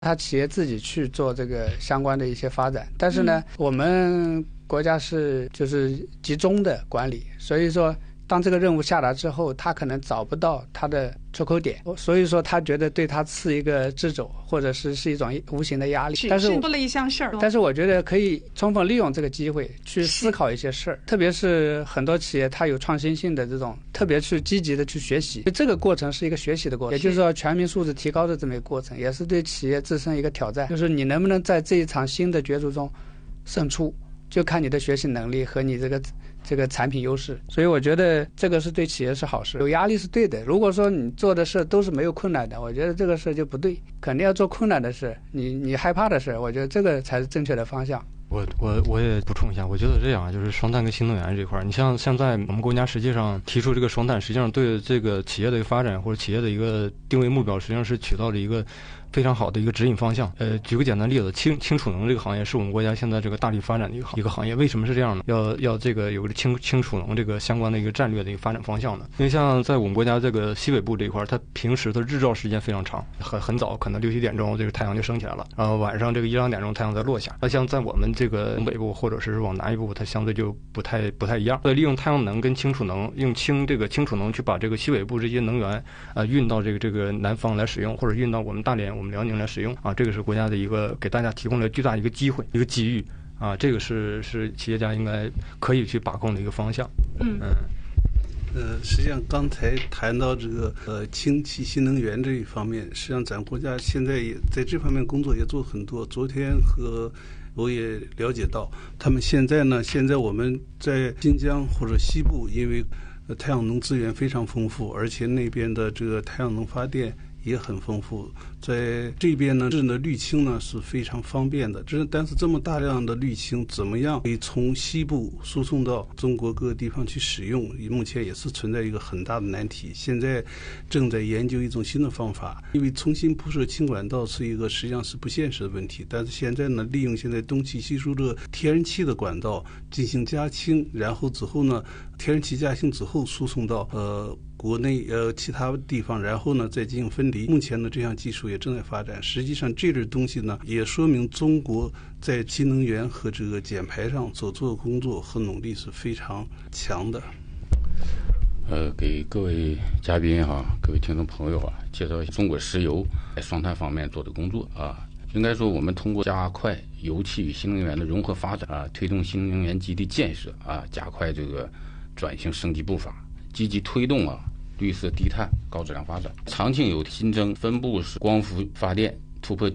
他企业自己去做这个相关的一些发展。但是呢，我们国家就是集中的管理，所以说当这个任务下达之后，他可能找不到他的出口点，所以说他觉得对他是一个掣肘，或者是一种无形的压力。但是多了一项事儿。 但是我觉得可以充分利用这个机会去思考一些事儿，特别是很多企业它有创新性的这种，特别去积极的去学习，这个过程是一个学习的过程，也就是说全民素质提高的这么一个过程，也是对企业自身一个挑战，就是你能不能在这一场新的角逐中胜出，就看你的学习能力和你这个产品优势。所以我觉得这个是对企业是好事，有压力是对的。如果说你做的事都是没有困难的，我觉得这个事就不对，肯定要做困难的事，你害怕的事，我觉得这个才是正确的方向。 我也补充一下，我觉得这样就是双碳跟新能源这块，你像现在我们国家实际上提出这个双碳，实际上对这个企业的一个发展或者企业的一个定位目标，实际上是起到了一个非常好的一个指引方向。举个简单例子，氢储能这个行业是我们国家现在这个大力发展的一个行业。为什么是这样呢？要这个有个氢储能这个相关的一个战略的一个发展方向呢？因为像在我们国家这个西北部这一块，它平时的日照时间非常长，很早，可能6、7点钟这个太阳就升起来了，然后晚上这个1、2点钟太阳再落下。那像在我们这个东北部或者是往南一部，它相对就不太一样。所以利用太阳能跟氢储能，用氢储能去把这个西北部这些能源运到这个南方来使用，或者运到我们大连、我们辽宁来使用啊，这个是国家的一个给大家提供了巨大一个机会、一个机遇啊，这个是企业家应该可以去把控的一个方向。 实际上刚才谈到这个氢气新能源这一方面，实际上咱国家现在也在这方面工作也做很多。昨天我也了解到，他们现在我们在新疆或者西部，因为太阳能资源非常丰富，而且那边的这个太阳能发电也很丰富，在这边呢，滤氢呢是非常方便的。但是这么大量的滤氢，怎么样可以从西部输送到中国各个地方去使用？目前也是存在一个很大的难题。现在正在研究一种新的方法，因为重新铺设氢管道是一个实际上是不现实的问题。但是现在呢，利用现在东气吸收的天然气的管道进行加氢，然后之后呢，天然气加氢之后输送到国内其他地方，然后呢再进行分离。目前呢这项技术也正在发展。实际上这类东西呢也说明中国在新能源和这个减排上所做的工作和努力是非常强的。 给各位嘉宾各位听众朋友介绍一下中国石油在双碳方面做的工作应该说我们通过加快油气与新能源的融合发展推动新能源基地建设加快这个转型升级步伐，积极推动绿色低碳高质量发展。长庆油新增分布式光伏发电突破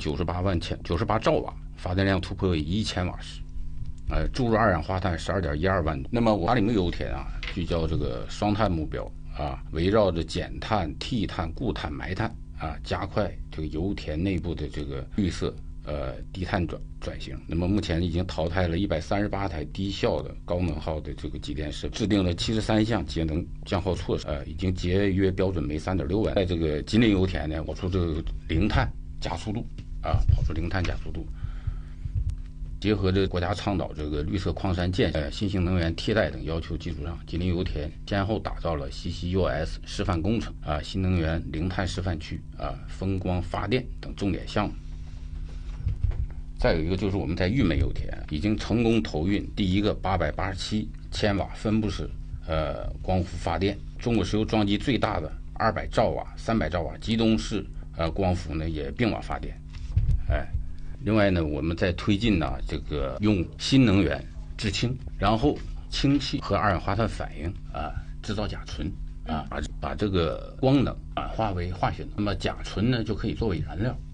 98兆瓦，发电量突破1000瓦时，注入二氧化碳12.12万吨。那么我80油田聚焦这个双碳目标围绕着减碳、替碳、固碳、埋碳加快这个油田内部的这个绿色低碳转型。那么目前已经淘汰了138台低效的高能耗的这个机电设备，制定了73项节能降耗措施，已经节约标准煤3.6万。在这个吉林油田呢，跑出这个零碳加速度结合着国家倡导这个绿色矿山建设、新型能源替代等要求基础上，吉林油田先后打造了CCUS 示范工程新能源零碳示范区风光发电等重点项目。再有一个就是我们在玉梅油田已经成功投运第一个887千瓦分布式光伏发电，中国石油装机最大的200兆瓦、300兆瓦机动式光伏呢也并网发电。另外呢，我们在推进这个用新能源制氢，然后氢气和二氧化碳反应制造甲醇把这个光能化为化学能，那么甲醇呢就可以作为燃料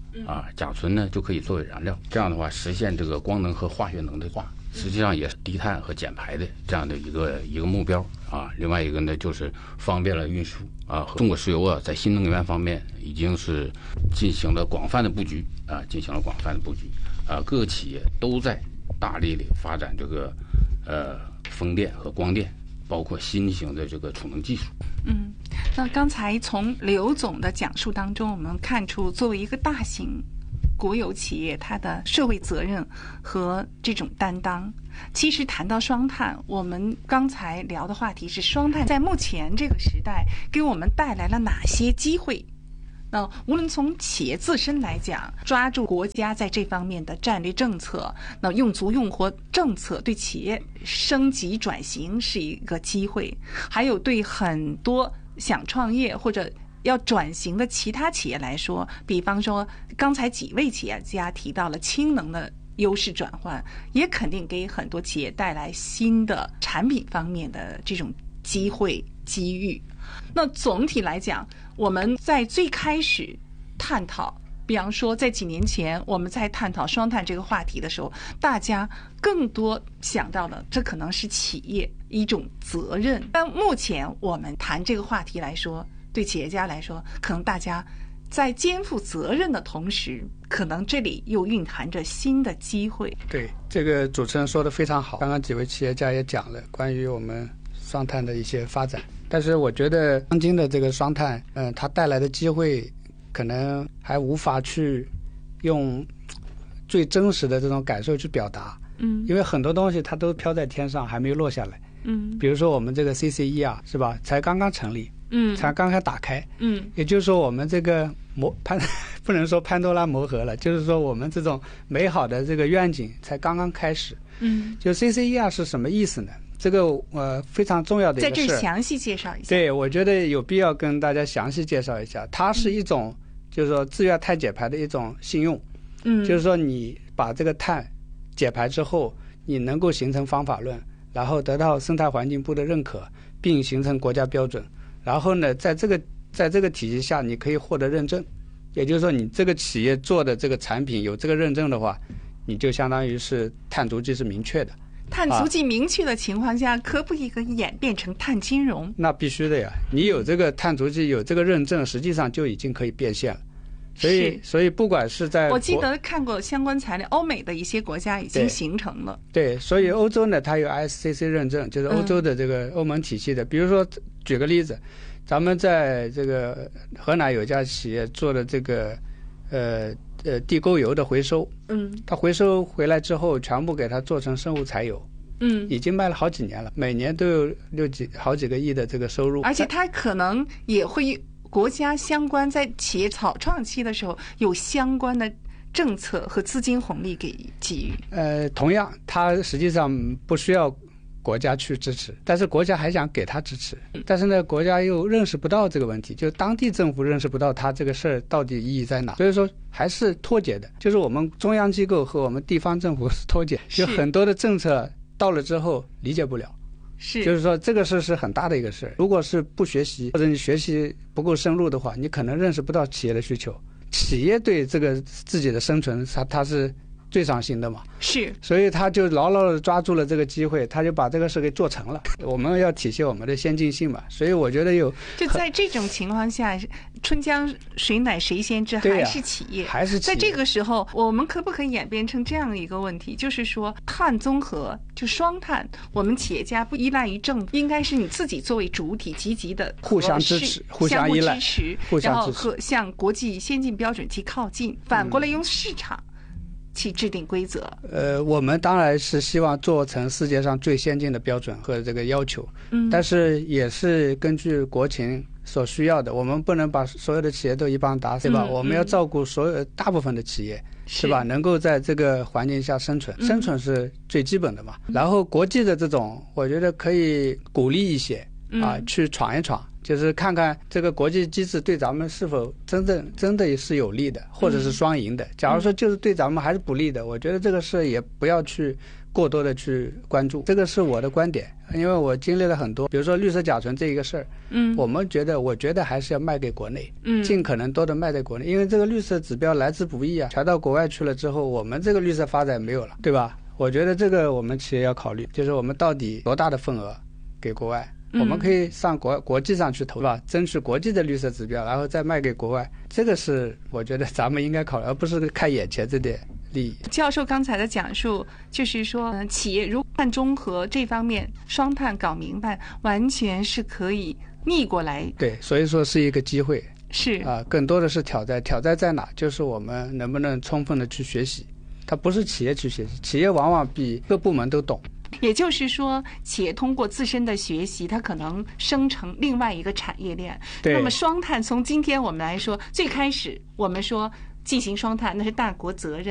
这样的话实现这个光能和化学能的化，实际上也是低碳和减排的这样的一个目标另外一个呢就是方便了运输中国石油在新能源方面已经是进行了广泛的布局各个企业都在大力的发展这个风电和光电，包括新型的这个储能技术。 那刚才从刘总的讲述当中，我们看出作为一个大型国有企业，它的社会责任和这种担当。其实谈到双碳，我们刚才聊的话题是双碳在目前这个时代给我们带来了哪些机会， 那无论从企业自身来讲，抓住国家在这方面的战略政策，那用足用活政策对企业升级转型是一个机会，还有对很多想创业或者要转型的其他企业来说，比方说刚才几位企业家提到了氢能的优势转换，也肯定给很多企业带来新的产品方面的这种机会机遇。那总体来讲，我们在最开始探讨，比方说在几年前我们在探讨双碳这个话题的时候，大家更多想到的这可能是企业一种责任，但目前我们谈这个话题来说，对企业家来说，可能大家在肩负责任的同时，可能这里又蕴含着新的机会。 对，这个主持人说的非常好，刚刚几位企业家也讲了关于我们双碳的一些发展，但是我觉得当今的这个双碳，它带来的机会可能还无法去用最真实的这种感受去表达，因为很多东西它都飘在天上，还没有落下来，比如说我们这个 CCER 是吧，才刚刚成立，才刚刚打开，也就是说我们这个不能说潘多拉魔盒了，就是说我们这种美好的这个愿景才刚刚开始，就 CCER 是什么意思呢？这个非常重要的一个事， 在这详细介绍一下。 对，我觉得有必要跟大家详细介绍一下。它是一种就是说自愿碳减排的一种信用，就是说你把这个碳减排之后，你能够形成方法论，然后得到生态环境部的认可，并形成国家标准，然后呢，在这个体系下，你可以获得认证。也就是说，你这个企业做的这个产品有这个认证的话，你就相当于是碳足迹是明确的。 碳足迹明确的情况下，可不可以演变成碳金融？ 那必须的呀！你有这个碳足迹，有这个认证，实际上就已经可以变现了。所以不管是在我记得看过相关材料，欧美的一些国家已经形成了。 对，所以欧洲呢，它有 ISCC 认证，就是欧洲的这个欧盟体系的。比如说，举个例子，咱们在这个河南有一家企业做的这个地沟油的回收，它回收回来之后，全部给它做成生物柴油，已经卖了好几年了，每年都有好几个亿的这个收入， 而且它可能也会国家相关在企业草创期的时候有相关的政策和资金红利给给予。 同样，它实际上不需要国家去支持，但是国家还想给他支持，但是呢，国家又认识不到这个问题，就当地政府认识不到他这个事儿到底意义在哪，所以说还是脱节的，就是我们中央机构和我们地方政府是脱节，就很多的政策到了之后理解不了，就是说这个事是很大的一个事，如果是不学习或者你学习不够深入的话，你可能认识不到企业的需求，企业对这个自己的生存它是最上心的嘛， 是， 所以他就牢牢的抓住了这个机会，他就把这个事给做成了。我们要体现我们的先进性嘛，所以我觉得就在这种情况下，春江水暖谁先知，还是企业， 还是企业。 在这个时候，我们可不可以演变成这样一个问题，就是说碳综合就双碳，我们企业家不依赖于政府，应该是你自己作为主体积极的互相支持、 互相依赖、 支持，然后和向国际先进标准去靠近，反过来用市场去制定规则。 我们当然是希望做成世界上最先进的标准和这个要求，但是也是根据国情所需要的，我们不能把所有的企业都一棒打死，对吧？我们要照顾大部分的企业，是吧？能够在这个环境下生存，生存是最基本的嘛。然后国际的这种，我觉得可以鼓励一些去闯一闯。就是看看这个国际机制对咱们是否真的是有利的，或者是双赢的。假如说就是对咱们还是不利的，我觉得这个事也不要去过多的去关注。这个是我的观点，因为我经历了很多，比如说绿色甲醇这一个事儿，我觉得还是要卖给国内，尽可能多的卖在国内，因为这个绿色指标来之不易啊，传到国外去了之后，我们这个绿色发展没有了，对吧？我觉得这个我们企业要考虑，就是我们到底多大的份额给国外。我们可以上国际上去投吧，争取国际的绿色指标，然后再卖给国外。这个是我觉得咱们应该考虑，而不是看眼前这点利益。 教授刚才的讲述就是说，企业如碳中和这方面双碳搞明白，完全是可以逆过来。 对，所以说是一个机会。 是更多的是挑战。挑战在哪？就是我们能不能充分的去学习。它不是企业去学习，企业往往比各部门都懂。 也就是说，企业通过自身的学习，它可能生成另外一个产业链。 对。 那么双碳从今天我们来说，最开始我们说进行双碳，那是大国责任。